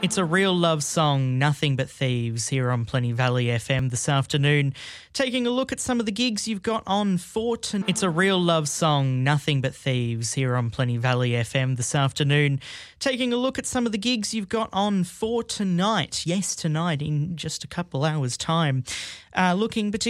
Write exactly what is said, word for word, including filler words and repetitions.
It's a real love song, Nothing But Thieves, here on Plenty Valley F M this afternoon. Taking a look at some of the gigs you've got on for tonight. It's a real love song, Nothing But Thieves, here on Plenty Valley F M this afternoon. Taking a look at some of the gigs you've got on for tonight. Yes, tonight in just a couple hours' time. Uh, looking particularly